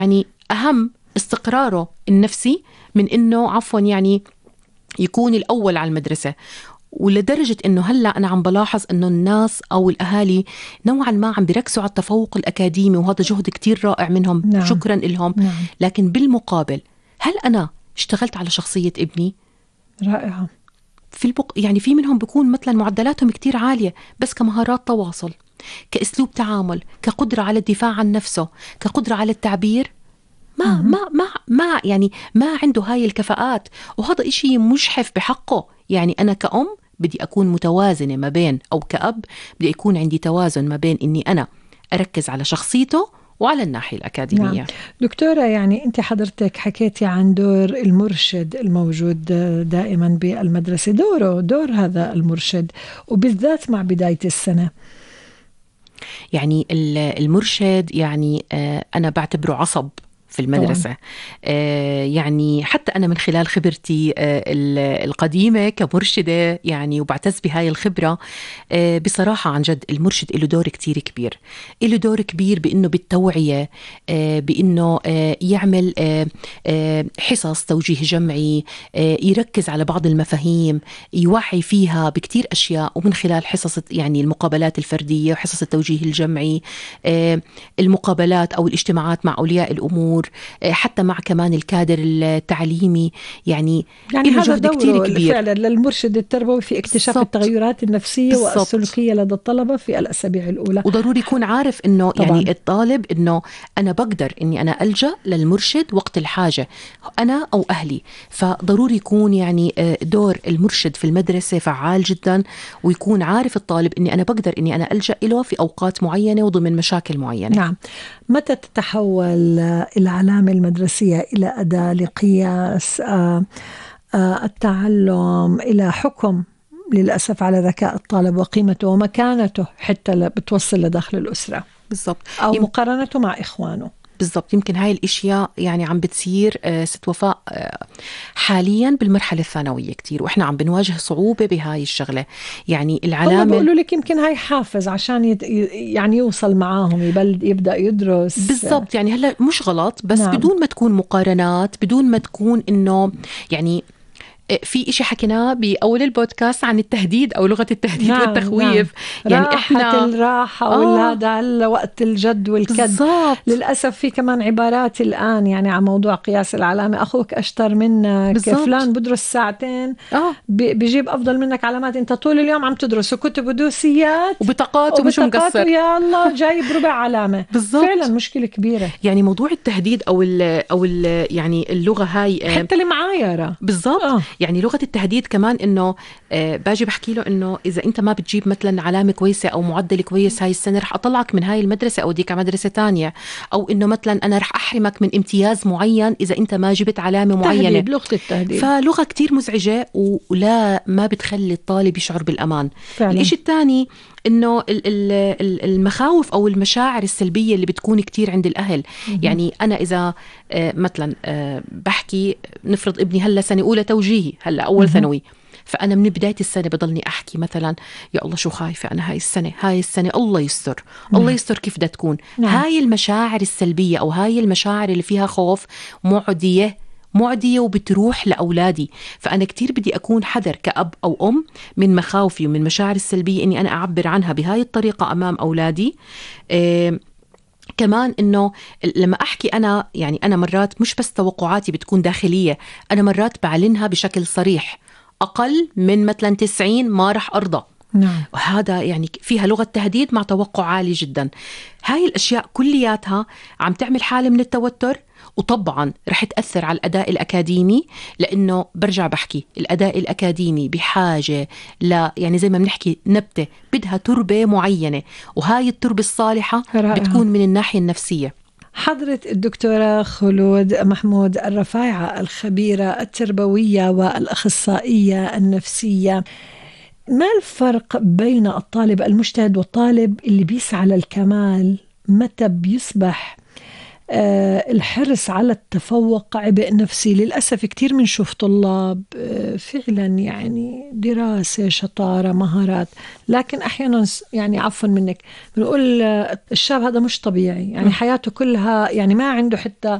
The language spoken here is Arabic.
يعني أهم استقراره النفسي من إنه عفوا يعني يكون الأول على المدرسة. ولدرجة إنه هلأ أنا عم بلاحظ إنه الناس أو الأهالي نوعا ما عم بيركزوا على التفوق الأكاديمي، وهذا جهد كتير رائع منهم. نعم. شكرا لهم. نعم. لكن بالمقابل هل أنا اشتغلت على شخصية ابني؟ رائعة. يعني في منهم بيكون مثلا معدلاتهم كتير عالية، بس كمهارات تواصل، كأسلوب تعامل، كقدرة على الدفاع عن نفسه، كقدرة على التعبير، ما يعني ما عنده هاي الكفاءات. وهذا إشي مجحف بحقه. يعني أنا كأم بدي أكون متوازنة ما بين، أو كأب بدي يكون عندي توازن ما بين إني أنا أركز على شخصيته وعلى الناحية الأكاديمية. نعم. دكتورة، يعني أنت حضرتك حكيتي عن دور المرشد الموجود دائما بالمدرسة، دور هذا المرشد وبالذات مع بداية السنة. يعني المرشد يعني أنا بعتبره عصب في المدرسة. يعني حتى أنا من خلال خبرتي القديمة كمرشدة يعني، وبعتز بهاي الخبرة بصراحة عن جد المرشد له دور كتير كبير. له دور كبير بأنه بالتوعية، بأنه يعمل حصص توجيه جمعي، يركز على بعض المفاهيم، يوعي فيها بكتير أشياء، ومن خلال حصص يعني المقابلات الفردية وحصص التوجيه الجمعي، المقابلات أو الاجتماعات مع أولياء الأمور، حتى مع كمان الكادر التعليمي. يعني هذا دوره فعلا للمرشد التربوي في اكتشاف التغيرات النفسية والسلوكية لدى الطلبة في الأسابيع الأولى. وضروري يكون عارف إنه طبعاً. يعني الطالب إنه أنا بقدر إني أنا ألجأ للمرشد وقت الحاجة، أنا أو أهلي. فضروري يكون يعني دور المرشد في المدرسة فعال جدا، ويكون عارف الطالب إني أنا بقدر إني أنا ألجأ له في أوقات معينة وضمن مشاكل معينة. نعم. متى تتحول العلامة المدرسية إلى أداة لقياس التعلم، إلى حكم للأسف على ذكاء الطالب وقيمته ومكانته حتى بتوصل لداخل الأسرة؟ بالضبط. أو مقارنته مع إخوانه. بالضبط. يمكن هاي الاشياء يعني عم بتصير ست وفاء حاليا بالمرحله الثانويه كتير، واحنا عم بنواجه صعوبه بهاي الشغله. يعني العلامه هم بيقولوا لك يمكن هاي حافز عشان يعني يوصل معاهم، يبدا يدرس. بالضبط. يعني هلا مش غلط، بس نعم. بدون ما تكون مقارنات، بدون ما تكون انه يعني في إشي حكيناه بأول البودكاست عن التهديد أو لغة التهديد. نعم. والتخويف. نعم. يعني إحنا الراحة وهذا وقت الجد والكد. بالضبط. للأسف في كمان عبارات الآن يعني عن موضوع قياس العلامة، أخوك أشطر منك. بالضبط. فلان بدرس ساعتين بيجيب أفضل منك علامات، أنت طول اليوم عم تدرس وكتب ودوسيات وبطاقات ومش مقصر، يا الله جايب ربع علامة. بالضبط. فعلا مشكلة كبيرة. يعني موضوع التهديد أو ال يعني اللغة هاي حتى المعايرة. بالضبط. يعني لغة التهديد كمان إنه باجي بحكي له إنه إذا أنت ما بتجيب مثلا علامة كويسة أو معدل كويس هاي السنة رح أطلعك من هاي المدرسة أو ديك مدرسة تانية، أو إنه مثلا أنا رح أحرمك من امتياز معين إذا أنت ما جبت علامة معينة. لغة التهديد فلغة كتير مزعجة ولا ما بتخلي الطالب يشعر بالأمان. فعلا. الإشي الثاني إنه المخاوف أو المشاعر السلبية اللي بتكون كتير عند الأهل. يعني أنا إذا مثلا بحكي نفرض ابني هلا سنة أولى توجيهي، هلا أول ثانوي، فأنا من بداية السنة بضلني أحكي مثلا يا الله شو خايفة أنا هاي السنة الله يستر. الله يستر كيف بدها تكون. هاي المشاعر السلبية أو هاي المشاعر اللي فيها خوف معدية وبتروح لأولادي. فأنا كتير بدي أكون حذر كأب أو أم من مخاوفي ومن مشاعر السلبية إني أنا أعبر عنها بهاي الطريقة أمام أولادي. كمان إنه لما أحكي أنا يعني أنا مرات مش بس توقعاتي بتكون داخلية، أنا مرات بعلنها بشكل صريح، أقل من مثلا 90 ما رح أرضى. نعم. وهذا يعني فيها لغة تهديد مع توقع عالي جدا. هاي الأشياء كلياتها عم تعمل حالة من التوتر، وطبعا رح تأثر على الأداء الأكاديمي، لأنه برجع بحكي الأداء الأكاديمي بحاجة يعني زي ما بنحكي نبتة بدها تربة معينة، وهاي التربة الصالحة بتكون من الناحية النفسية. حضرة الدكتورة خلود محمود الرفايعة، الخبيرة التربوية والأخصائية النفسية، ما الفرق بين الطالب المجتهد والطالب اللي بيسعى للكمال؟ متى بيصبح الحرص على التفوق عبء نفسي. للأسف كتير منشوف طلاب فعلا يعني دراسة شطارة مهارات، لكن أحيانا يعني عفوا منك بنقول الشاب هذا مش طبيعي، يعني حياته كلها يعني ما عنده حتى